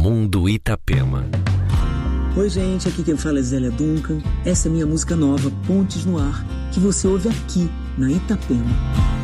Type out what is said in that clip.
Mundo Itapema. Oi gente, aqui quem fala é Zélia Duncan. Essa é minha música nova, Pontes no Ar, que você ouve aqui na Itapema.